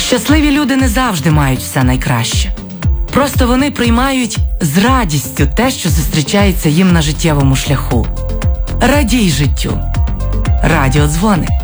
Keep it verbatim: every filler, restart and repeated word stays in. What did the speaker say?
Щасливі люди не завжди мають все найкраще. Просто вони приймають з радістю те, що зустрічається їм на життєвому шляху. Радій життю. Радіодзвони.